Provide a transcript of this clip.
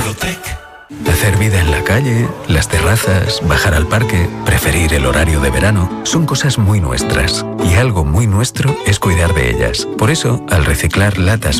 Ecotec. Hacer vida en la calle, las terrazas, bajar al parque, preferir el horario de verano, son cosas muy nuestras. Y algo muy nuestro es cuidar de ellas. Por eso, al reciclar latas